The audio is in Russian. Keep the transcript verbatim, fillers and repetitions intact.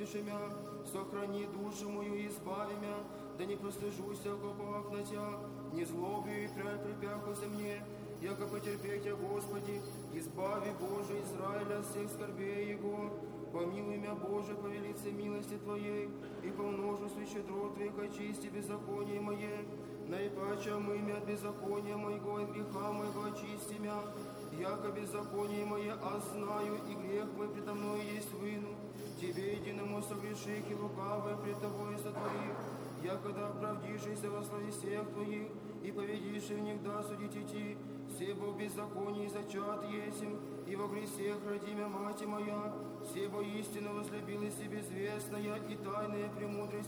услыши мя, сохрани душу мою и избави мя, да не постыжуся окопах на Тя, не злобию и край припяхуся мне, яко потерпеть я, Господи, избави, Боже, Израиля от всех скорбей Его. Помилуй мя, Боже, по велице милости Твоей, и по множеству щедрот Твоих очисти беззаконие мое. Наипаче омыми от беззакония моего, от греха моего очисти мя, яко беззаконие мое, а знаю, и грех мой предо мной есть выну. Тебе единому согреших и лукавое пред Тобой сотворив, якогда оправдившийся во славе всех Твоих, и поведишь в них да судить идти, себо в беззаконии зачат есим, и во грехах родимя мать моя, себо истину возлюбилась и безвестная, и тайная премудрость